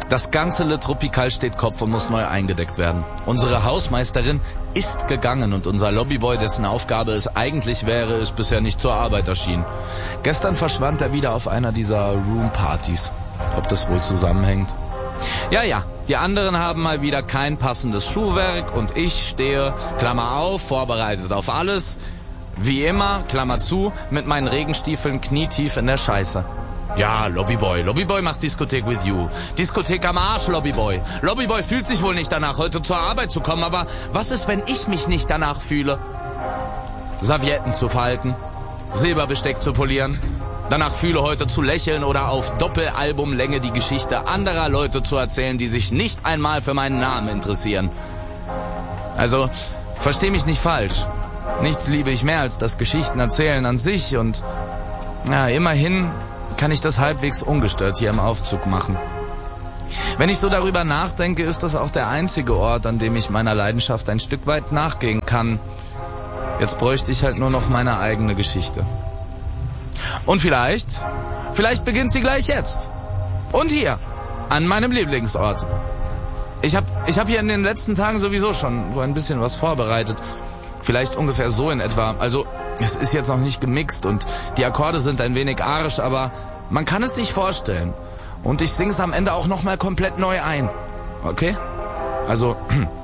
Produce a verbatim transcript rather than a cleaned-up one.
Das ganze Le Tropical steht Kopf und muss neu eingedeckt werden. Unsere Hausmeisterin ist gegangen und unser Lobbyboy, dessen Aufgabe es eigentlich wäre, ist bisher nicht zur Arbeit erschienen. Gestern verschwand er wieder auf einer dieser Roompartys. Ob das wohl zusammenhängt? Ja, ja, die anderen haben mal wieder kein passendes Schuhwerk und ich stehe, Klammer auf, vorbereitet auf alles, wie immer, Klammer zu, mit meinen Regenstiefeln knietief in der Scheiße. Ja, Lobbyboy, Lobbyboy macht Diskothek with you. Diskothek am Arsch, Lobbyboy. Lobbyboy fühlt sich wohl nicht danach, heute zur Arbeit zu kommen, aber was ist, wenn ich mich nicht danach fühle? Servietten zu falten, Silberbesteck zu polieren, danach fühle, heute zu lächeln oder auf Doppelalbumlänge die Geschichte anderer Leute zu erzählen, die sich nicht einmal für meinen Namen interessieren. Also, versteh mich nicht falsch. Nichts liebe ich mehr als das Geschichten erzählen an sich und ja, immerhin kann ich das halbwegs ungestört hier im Aufzug machen. Wenn ich so darüber nachdenke, ist das auch der einzige Ort, an dem ich meiner Leidenschaft ein Stück weit nachgehen kann. Jetzt bräuchte ich halt nur noch meine eigene Geschichte. Und vielleicht, vielleicht beginnt sie gleich jetzt. Und hier, an meinem Lieblingsort. Ich hab, ich hab hier in den letzten Tagen sowieso schon so ein bisschen was vorbereitet. Vielleicht ungefähr so in etwa. Also, es ist jetzt noch nicht gemixt und die Akkorde sind ein wenig arisch, aber man kann es sich vorstellen. Und ich sing's am Ende auch nochmal komplett neu ein. Okay? Also,